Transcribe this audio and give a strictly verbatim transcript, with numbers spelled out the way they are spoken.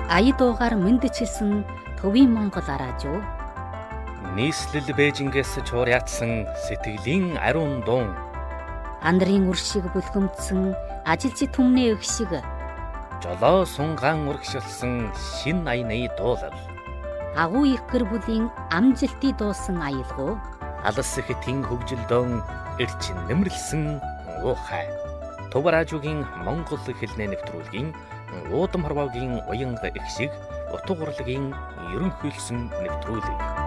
ая дуугаар мэндчилсэн төвийн Монгол араажуу. Нийслэл Бээжингээс чуур яатсан сэтгэлийн ариун дуун. Андрын үр шиг бүлгэмдсэн ажилчид түмний өх шиг. Жолоо сунгаан урагшилсан шин аяны дуулал. Агуу их гэр бүлийн амжилтыг дуусан аялгуу. Алс хэтийн хөгжилдөөн эрчин нэмэрлсэн уухай. Төв радиогийн Монгол хэлний нэвтрүүлгийн уудам хорвоогийн уянга их шиг утга урлагийн ерөнхийлсөн нэвтрүүлэг.